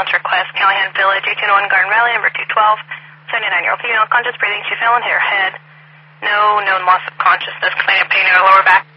ambulance request, Callahan Village, 1801 Garden Valley, number 212, 79-year-old female, conscious breathing. She fell and hit her head. No known loss of consciousness, complaining of pain in her lower back.